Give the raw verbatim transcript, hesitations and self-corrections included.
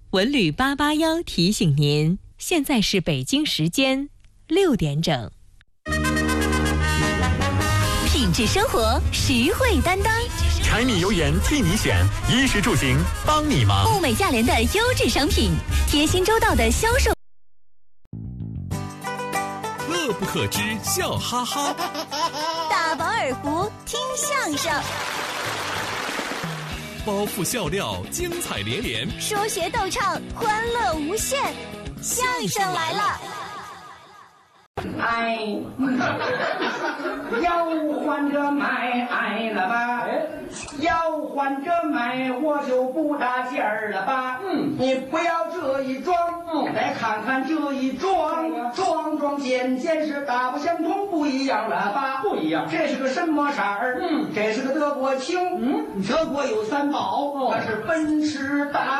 文旅八八幺提醒您，现在是北京时间六点整。品质生活，实惠担当。 柴米油盐替你选，衣食住行帮你忙。 物美价廉的优质商品，贴心周到的销售。 乐不可支，笑哈哈。 大饱耳福，听相声。 包袱笑料，精彩连连。 说学逗唱，欢乐无限。相声来了。 哎，要换着买哎了吧？要换着买我就不大劲儿了吧？嗯，你不要这一装，嗯，再看看这一装，装装件件是大不相同，不一样了吧？不一样，这是个什么色儿？嗯，这是个德国青，嗯，德国有三宝，那是奔驰大。